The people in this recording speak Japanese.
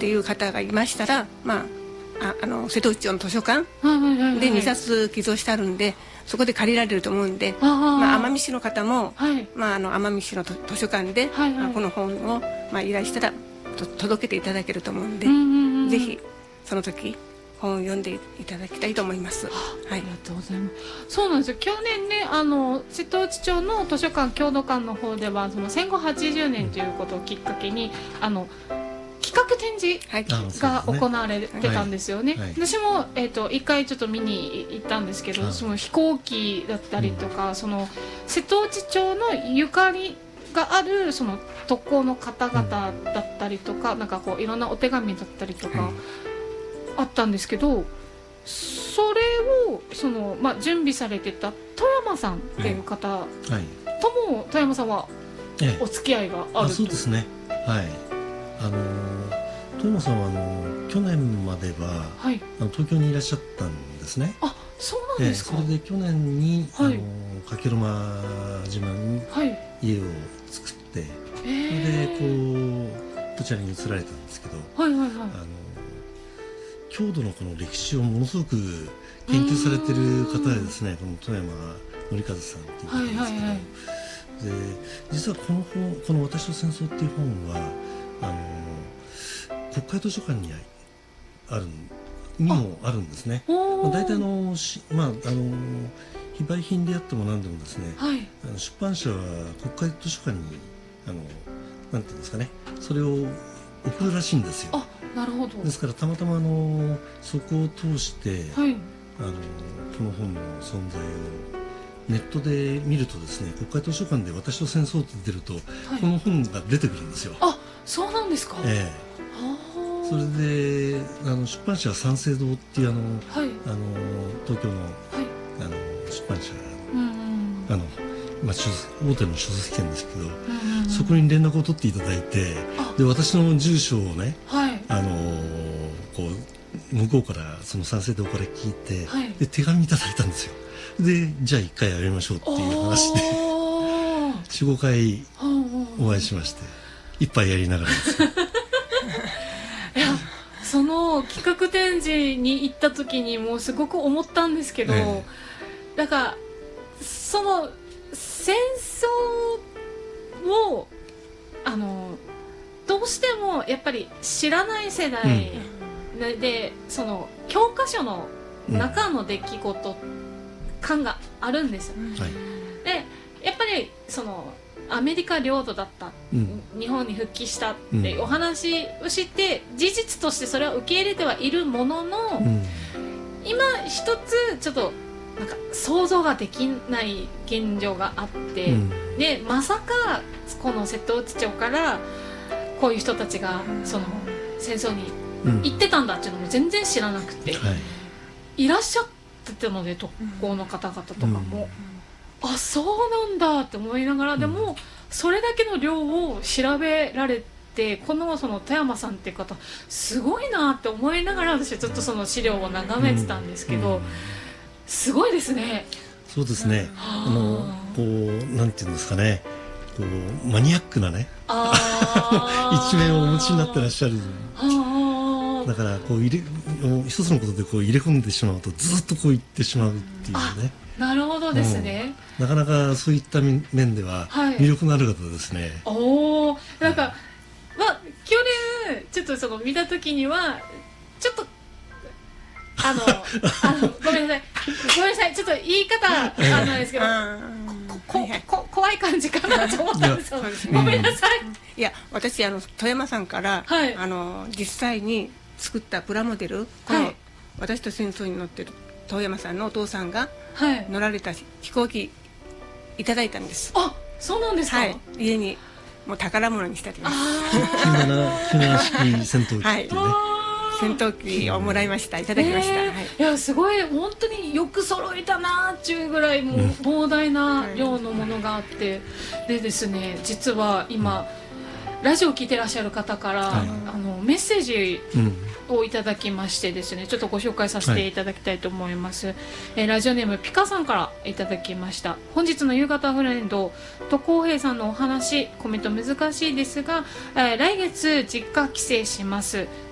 っていう方がいましたら、瀬戸内町の図書館で2冊寄贈してあるんで、そこで借りられると思うんで、奄美市の方も、奄美市の図書館で、この本を、依頼したら届けていただけると思うんで、ぜひその時本を読んでいただきたいと思います。 ありがとうございます。そうなんですよ。去年ね、瀬戸内町の図書館郷土館の方ではその戦後80年ということをきっかけに企画展示が行われてたんですよね。私も、一回ちょっと見に行ったんですけど、その飛行機だったりとか、その瀬戸内町のゆかりがあるその特攻の方々だったりとか、なんかこういろんなお手紙だったりとかあったんですけど、それを準備されてた富山さんっていう方とも富山さんはお付き合いがあると。 そうですね。富山さんは去年までは、東京にいらっしゃったんですね。 あ、そうなんですか。 それで去年に加計呂麻島に家を作って、それでこちらに移られたんですけど、郷土のこの歴史をものすごく研究されてる方でですね、この富山紀和さんっていう方なんですけど、で実はこの私と戦争っていう本は国会図書館にもあるんですね。大体非売品であっても何でもですね、出版社は国会図書館になんていうんですかね、それを送るらしいんですよ。 なるほど。 ですからたまたまそこを通して、この本の存在をネットで見るとですね、国会図書館で私と戦争って出ると、この本が出てくるんですよ。 そうなんですか。 それで出版社は三省堂っていう東京の、出版社大手の書籍店ですけど、そこに連絡を取っていただいて、で私の住所をね、向こうからその三省堂から聞いて、で手紙いただいたんですよ。でじゃあ1回やりましょうっていう話で45回お会いしまして、一杯やりながらですねいや、その企画展示に行った時にもうすごく思ったんですけど、だからその戦争をどうしてもやっぱり知らない世代で、その教科書の中の出来事感があるんですよ。でやっぱりそのアメリカ領土だった、日本に復帰したっていうお話をして、事実としてそれは受け入れてはいるものの、今一つちょっとなんか想像ができない現状があって、でまさかこの瀬戸内町からこういう人たちがその戦争に行ってたんだっていうのも全然知らなくて、いらっしゃってたので、特攻の方々とかも、そうなんだって思いながら、でもそれだけの量を調べられて、その富山さんっていう方すごいなって思いながら、私はちょっとその資料を眺めてたんですけど、すごいですね。 そうですね。なんていうんですかね、マニアックなね一面をお持ちになってらっしゃる。だから一つのことで入れ込んでしまうとずっといってしまうっていうね。 なるほどですね。 なかなかそういった面では魅力のある方ですね。 なんか去年ちょっとその見た時にはちょっとごめんなさい、ちょっと言い方なんですけど、怖い感じかなと思ったんですよ。ごめんなさい。 いや、私富山さんから、実際に作ったプラモデル、この私と戦争に乗ってる遠山さんのお父さんが乗られた飛行機いただいたんです。 そうなんですか。 家にもう宝物にしてあります。 9式戦闘機ってね、 戦闘機をもらいました。いただきました。 いや、すごい本当によく揃えたなっていうぐらいもう膨大な量のものがあって、でですね、実は今ラジオを聞いてらっしゃる方からメッセージをいただきましてですね、ちょっとご紹介させていただきたいと思います。ラジオネームピカさんからいただきました。本日の夕方フレンドと浩平さんのお話、コメント難しいですが、来月実家帰省します。